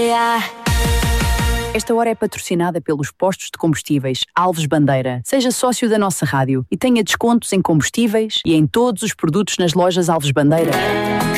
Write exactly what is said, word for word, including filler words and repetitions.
yeah. Esta hora é patrocinada pelos postos de combustíveis Alves Bandeira. Seja sócio da nossa rádio e tenha descontos em combustíveis e em todos os produtos nas lojas Alves Bandeira.